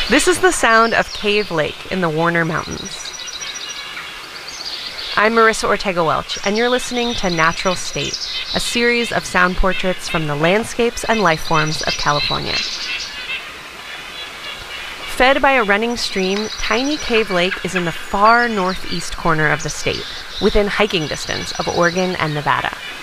This is the sound of Cave Lake in the Warner Mountains. I'm Marissa Ortega-Welch, and you're listening to Natural State, a series of sound portraits from the landscapes and life forms of California. Fed by a running stream, Tiny Cave Lake is in the far northeast corner of the state, within hiking distance of Oregon and Nevada.